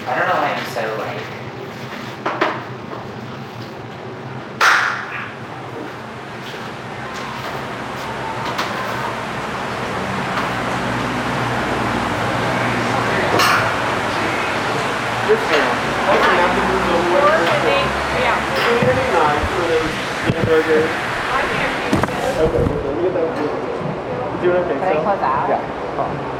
I don't know why I'm so like. This down. Hopefully now the moves over. Yeah. 289 for those dinner burgers. I can't. Okay, let me get that. You doing okay? Can I close out? Yeah.